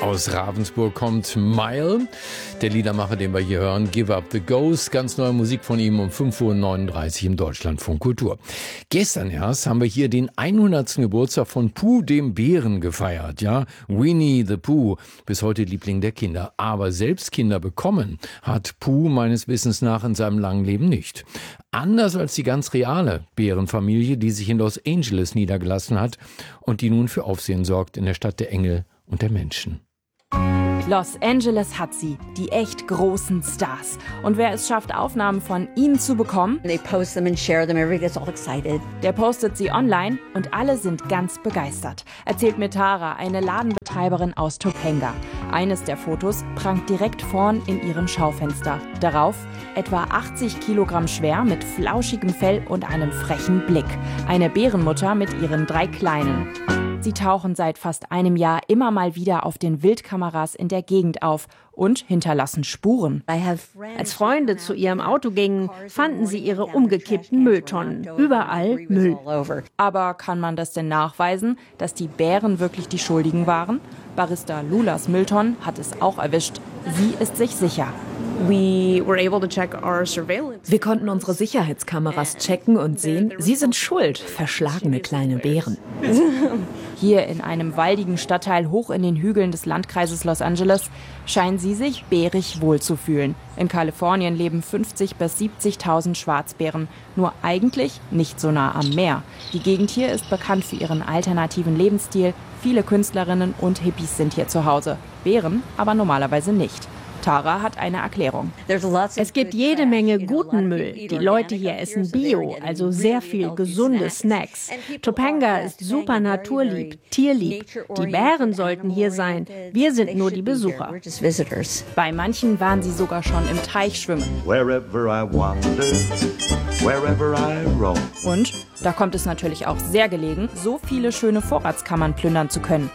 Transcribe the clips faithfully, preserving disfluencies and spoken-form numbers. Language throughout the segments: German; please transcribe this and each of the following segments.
Aus Ravensburg kommt Mile, der Liedermacher, den wir hier hören, Give Up the Ghost. Ganz neue Musik von ihm um fünf Uhr neununddreißig im Deutschlandfunk Kultur. Gestern erst haben wir hier den hundertsten Geburtstag von Pooh, dem Bären, gefeiert. Ja, Winnie the Pooh, bis heute Liebling der Kinder. Aber selbst Kinder bekommen hat Pooh meines Wissens nach in seinem langen Leben nicht. Anders als die ganz reale Bärenfamilie, die sich in Los Angeles niedergelassen hat und die nun für Aufsehen sorgt in der Stadt der Engel und der Menschen. Los Angeles hat sie, die echt großen Stars. Und wer es schafft, Aufnahmen von ihnen zu bekommen, They post them and share them. Everybody's all excited. der postet sie online und alle sind ganz begeistert. Erzählt mir Tara, eine Ladenbetreiberin aus Topanga. Eines der Fotos prangt direkt vorn in ihrem Schaufenster. Darauf etwa achtzig Kilogramm schwer, mit flauschigem Fell und einem frechen Blick. Eine Bärenmutter mit ihren drei Kleinen. Sie tauchen seit fast einem Jahr immer mal wieder auf den Wildkameras in der Gegend auf und hinterlassen Spuren. Als Freunde zu ihrem Auto gingen, fanden sie ihre umgekippten Mülltonnen. Überall Müll. Aber kann man das denn nachweisen, dass die Bären wirklich die Schuldigen waren? Barista Lulas Mülltonnen hat es auch erwischt. Sie ist sich sicher. Wir konnten unsere Sicherheitskameras checken und sehen, sie sind schuld, verschlagene kleine Bären. Hier in einem waldigen Stadtteil hoch in den Hügeln des Landkreises Los Angeles scheinen sie sich bärig wohlzufühlen. In Kalifornien leben fünfzigtausend bis siebzigtausend Schwarzbären, nur eigentlich nicht so nah am Meer. Die Gegend hier ist bekannt für ihren alternativen Lebensstil. Viele Künstlerinnen und Hippies sind hier zu Hause, Bären aber normalerweise nicht. Tara hat eine Erklärung. Es gibt jede Menge guten Müll. Die Leute hier essen Bio, also sehr viel gesunde Snacks. Topanga ist super naturlieb, tierlieb. Die Bären sollten hier sein. Wir sind nur die Besucher. Bei manchen waren sie sogar schon im Teich schwimmen. Und da kommt es natürlich auch sehr gelegen, so viele schöne Vorratskammern plündern zu können.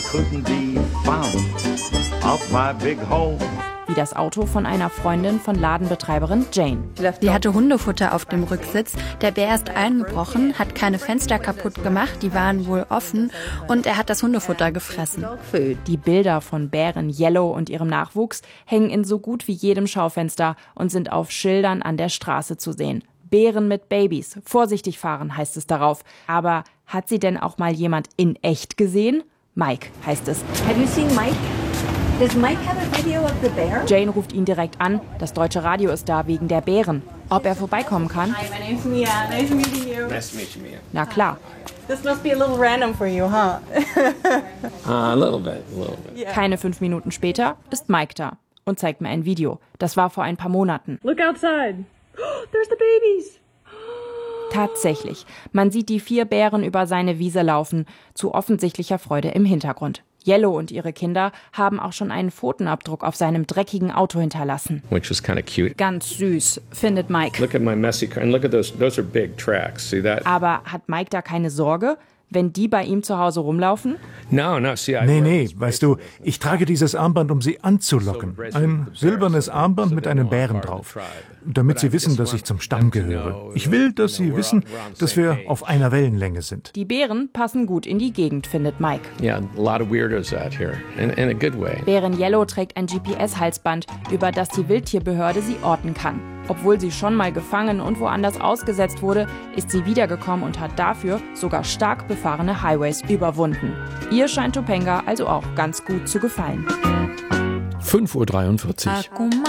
Wie das Auto von einer Freundin von Ladenbetreiberin Jane. Die hatte Hundefutter auf dem Rücksitz. Der Bär ist eingebrochen, hat keine Fenster kaputt gemacht, die waren wohl offen, und er hat das Hundefutter gefressen. Die Bilder von Bären Yellow und ihrem Nachwuchs hängen in so gut wie jedem Schaufenster und sind auf Schildern an der Straße zu sehen. Bären mit Babys, vorsichtig fahren, heißt es darauf. Aber hat sie denn auch mal jemand in echt gesehen? Mike heißt es. Have you seen Mike? Does Mike have a video of the bear? Jane ruft ihn direkt an. Das deutsche Radio ist da wegen der Bären. Ob er vorbeikommen kann? Hi, my name's Mia. Nice meeting you. Nice to meet you, Mia. Na klar. This must be a little random for you, huh? Uh, a little bit, a little bit. Yeah. Keine fünf Minuten später ist Mike da und zeigt mir ein Video. Das war vor ein paar Monaten. Look outside. There's the babies. Tatsächlich. Man sieht die vier Bären über seine Wiese laufen, zu offensichtlicher Freude im Hintergrund. Yellow und ihre Kinder haben auch schon einen Pfotenabdruck auf seinem dreckigen Auto hinterlassen. Which was kind of cute. Ganz süß, findet Mike. Look at my messy car and look at those. Those are big tracks. See that? Aber hat Mike da keine Sorge, wenn die bei ihm zu Hause rumlaufen? No, no. See, I Nee, nee, weißt du, ich trage dieses Armband, um sie anzulocken. Ein silbernes Armband mit einem Bären drauf, damit sie wissen, dass ich zum Stamm gehöre. Ich will, dass sie wissen, dass wir auf einer Wellenlänge sind. Die Bären passen gut in die Gegend, findet Mike. Yeah, a lot of weirdos out here, in, in a good way. Bären Yellow trägt ein G P S-Halsband, über das die Wildtierbehörde sie orten kann. Obwohl sie schon mal gefangen und woanders ausgesetzt wurde, ist sie wiedergekommen und hat dafür sogar stark befahrene Highways überwunden. Ihr scheint Topanga also auch ganz gut zu gefallen. fünf Uhr dreiundvierzig.